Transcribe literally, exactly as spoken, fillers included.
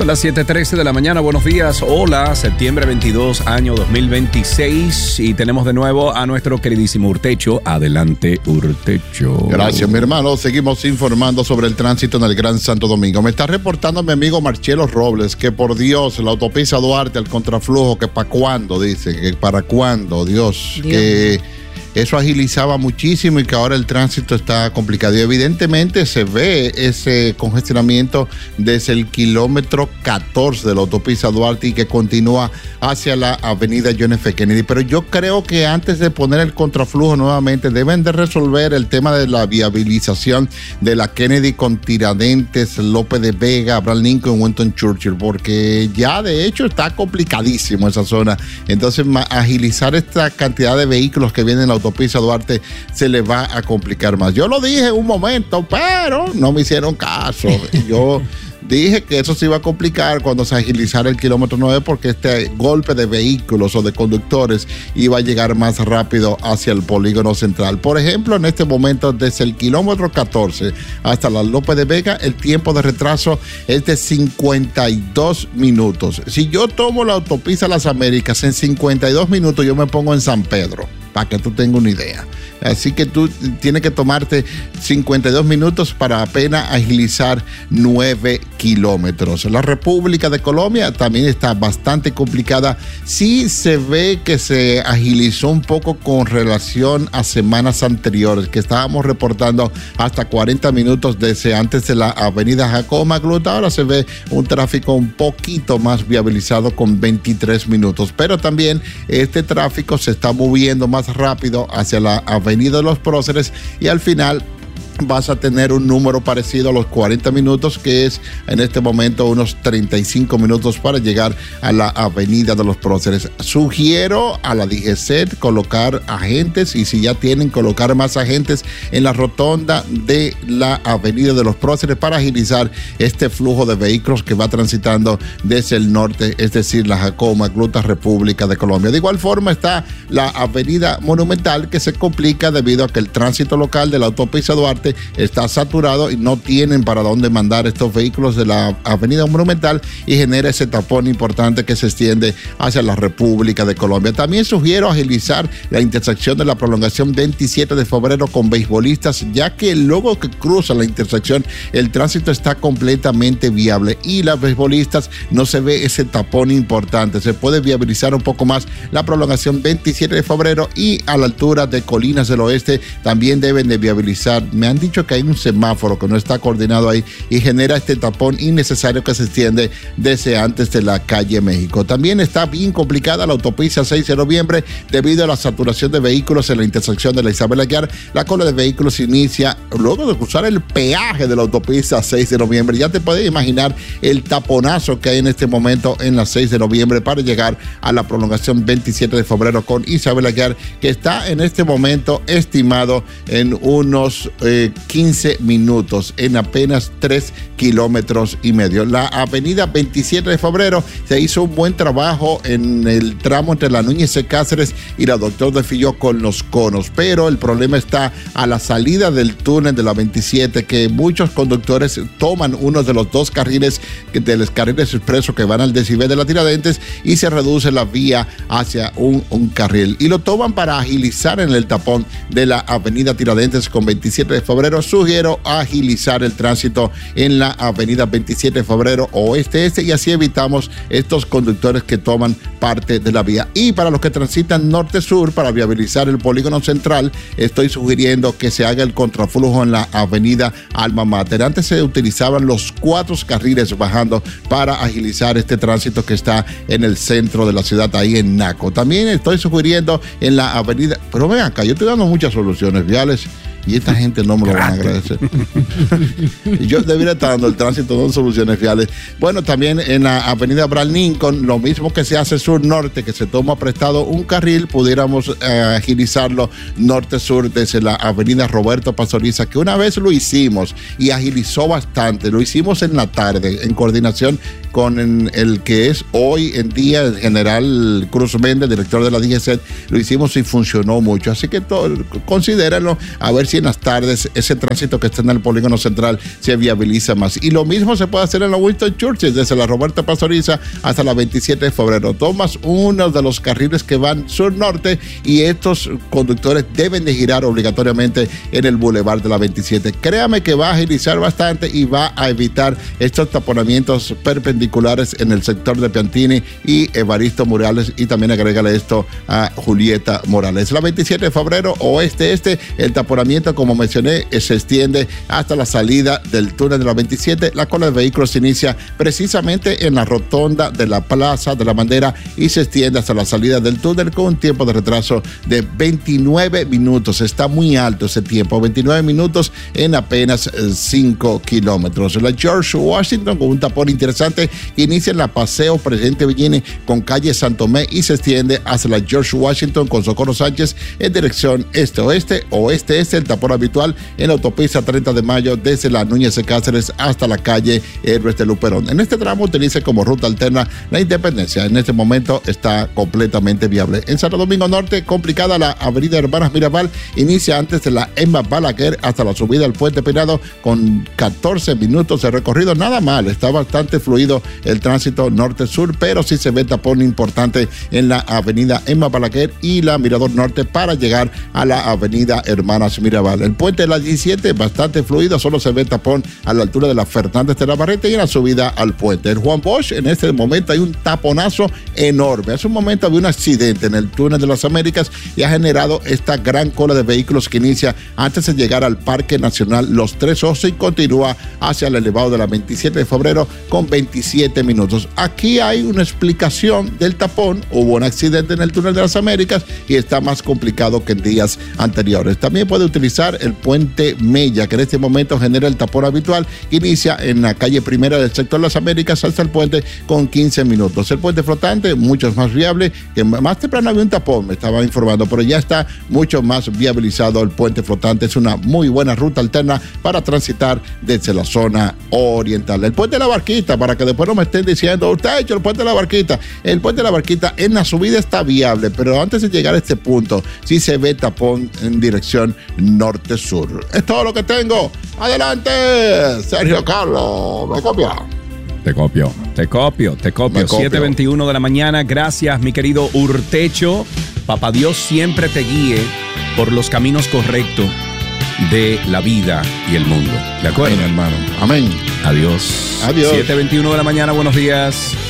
Son las siete trece de la mañana. Buenos días. Hola, septiembre veintidós, año dos mil veintiséis. Y tenemos de nuevo a nuestro queridísimo Urtecho. Adelante, Urtecho. Gracias, mi hermano. Seguimos informando sobre el tránsito en el Gran Santo Domingo. Me está reportando mi amigo Marcelo Robles que, por Dios, la autopista Duarte al contraflujo, que para cuándo, dice, que para cuándo, Dios, Dios. que... Eso agilizaba muchísimo y que ahora el tránsito está complicado. Y evidentemente se ve ese congestionamiento desde el kilómetro catorce de la autopista Duarte y que continúa hacia la avenida John F. Kennedy. Pero yo creo que antes de poner el contraflujo nuevamente deben de resolver el tema de la viabilización de la Kennedy con Tiradentes, López de Vega, Abraham Lincoln, Winston Churchill, porque ya de hecho está complicadísimo esa zona. Entonces agilizar esta cantidad de vehículos que vienen en la autopista autopista Duarte se le va a complicar más. Yo lo dije en un momento, pero no me hicieron caso. Yo dije que eso se iba a complicar cuando se agilizara el kilómetro nueve porque este golpe de vehículos o de conductores iba a llegar más rápido hacia el polígono central. Por ejemplo, en este momento, desde el kilómetro catorce hasta la López de Vega, el tiempo de retraso es de cincuenta y dos minutos. Si yo tomo la autopista Las Américas en cincuenta y dos minutos, yo me pongo en San Pedro, para que tú tengas una idea. Así que tú tienes que tomarte cincuenta y dos minutos para apenas agilizar nueve kilómetros. La República de Colombia también está bastante complicada. Sí se ve que se agilizó un poco con relación a semanas anteriores, que estábamos reportando hasta cuarenta minutos desde antes de la avenida Jacobo Magluta. Ahora se ve un tráfico un poquito más viabilizado con veintitrés minutos. Pero también este tráfico se está moviendo más rápido hacia la avenida de los Próceres y al final vas a tener un número parecido a los cuarenta minutos, que es en este momento unos treinta y cinco minutos para llegar a la avenida de los Próceres. Sugiero a la D G C E T colocar agentes, y si ya tienen, colocar más agentes en la rotonda de la avenida de los Próceres para agilizar este flujo de vehículos que va transitando desde el norte, es decir, la Jacobo Magluta, República de Colombia. De igual forma está la avenida Monumental, que se complica debido a que el tránsito local de la autopista Duarte está saturado y no tienen para dónde mandar estos vehículos de la avenida Monumental y genera ese tapón importante que se extiende hacia la República de Colombia. También sugiero agilizar la intersección de la prolongación veintisiete de febrero con beisbolistas, ya que luego que cruza la intersección el tránsito está completamente viable y las beisbolistas no se ve ese tapón importante. Se puede viabilizar un poco más la prolongación veintisiete de febrero y a la altura de Colinas del Oeste también deben de viabilizar. Me han dicho que hay un semáforo que no está coordinado ahí y genera este tapón innecesario que se extiende desde antes de la calle México. También está bien complicada la autopista seis de noviembre debido a la saturación de vehículos en la intersección de la Isabel Aguiar. La cola de vehículos inicia luego de cruzar el peaje de la autopista seis de noviembre. Ya te puedes imaginar el taponazo que hay en este momento en la seis de noviembre para llegar a la prolongación veintisiete de febrero con Isabel Aguiar, que está en este momento estimado en unos eh, quince minutos, en apenas tres kilómetros y medio. La avenida veintisiete de febrero se hizo un buen trabajo en el tramo entre la Núñez de Cáceres y la Doctor de Filló con los conos, pero el problema está a la salida del túnel de la veintisiete, que muchos conductores toman uno de los dos carriles del carril expreso que van al desnivel de la Tiradentes y se reduce la vía hacia un, un carril y lo toman para agilizar en el tapón de la avenida Tiradentes con veintisiete de febrero. Sugiero agilizar el tránsito en la avenida veintisiete de febrero oeste-este y así evitamos estos conductores que toman parte de la vía. Y para los que transitan norte-sur para viabilizar el polígono central, estoy sugiriendo que se haga el contraflujo en la avenida Alma Mater. Antes se utilizaban los cuatro carriles bajando para agilizar este tránsito que está en el centro de la ciudad, ahí en Naco. También estoy sugiriendo en la avenida, pero ven acá, yo estoy dando muchas soluciones viales y esta gente no me lo van a agradecer. Yo debería estar dando el tránsito, no soluciones viales. Bueno, también en la avenida Abraham Lincoln, lo mismo que se hace sur-norte, que se toma prestado un carril, pudiéramos eh, agilizarlo norte-sur desde la avenida Roberto Pastoriza, que una vez lo hicimos y agilizó bastante. Lo hicimos en la tarde, en coordinación con el, el que es hoy en día el general Cruz Méndez, director de la D G C E T. Lo hicimos y funcionó mucho. Así que todo, considérenlo, a ver si así en las tardes ese tránsito que está en el polígono central se viabiliza más. Y lo mismo se puede hacer en la Winston Churchill, desde la Roberta Pastoriza hasta la veintisiete de febrero. Tomas uno de los carriles que van sur-norte y estos conductores deben de girar obligatoriamente en el Boulevard de la veintisiete. Créame que va a agilizar bastante y va a evitar estos taponamientos perpendiculares en el sector de Piantini y Evaristo Morales, y también agrégale esto a Julieta Morales. La veintisiete de febrero, oeste-este, el taponamiento, como mencioné, se extiende hasta la salida del túnel de la veintisiete. La cola de vehículos se inicia precisamente en la rotonda de la Plaza de la Bandera y se extiende hasta la salida del túnel con un tiempo de retraso de veintinueve minutos. Está muy alto ese tiempo, veintinueve minutos en apenas cinco kilómetros. La George Washington con un tapón interesante que inicia en la Paseo Presidente Villini con calle Santomé y se extiende hacia la George Washington con Socorro Sánchez en dirección este-oeste, oeste-este, el tapón habitual en la autopista treinta de mayo desde la Núñez de Cáceres hasta la calle Héroes de Luperón. En este tramo utilice como ruta alterna la Independencia. En este momento está completamente viable. En Santo Domingo Norte, complicada la avenida Hermanas Mirabal, inicia antes de la Emma Balaguer hasta la subida al Puente Pirado con catorce minutos de recorrido. Nada mal, está bastante fluido el tránsito norte-sur, pero sí se ve tapón importante en la avenida Emma Balaguer y la Mirador Norte para llegar a la avenida Hermanas Mirabal. El puente de la diecisiete, bastante fluido, solo se ve tapón a la altura de la Fernández de la Barreta y en la subida al puente. El Juan Bosch, en este momento hay un taponazo enorme. Hace un momento había un accidente en el túnel de las Américas y ha generado esta gran cola de vehículos que inicia antes de llegar al Parque Nacional Los Tres Osos y continúa hacia el elevado de la veintisiete de febrero con veintisiete minutos. Aquí hay una explicación del tapón. Hubo un accidente en el túnel de las Américas y está más complicado que en días anteriores. También puede utilizar el puente Mella, que en este momento genera el tapón habitual, que inicia en la calle primera del sector de las Américas hasta el puente con quince minutos. El puente flotante, mucho más viable, que más temprano había un tapón, me estaba informando, pero ya está mucho más viabilizado el puente flotante. Es una muy buena ruta alterna para transitar desde la zona oriental. El puente de la Barquita, para que después no me estén diciendo, usted ha hecho el puente de la Barquita. El puente de la Barquita en la subida está viable, pero antes de llegar a este punto, sí se ve tapón en dirección norte-sur. Es todo lo que tengo. Adelante, Sergio Carlos, me copia. Te copio, te copio, te copio. siete veintiuno de la mañana. Gracias, mi querido Urtecho. Papá Dios siempre te guíe por los caminos correctos de la vida y el mundo. ¿De acuerdo? Amén, hermano. Amén. Adiós. Adiós. siete veintiuno de la mañana. Buenos días.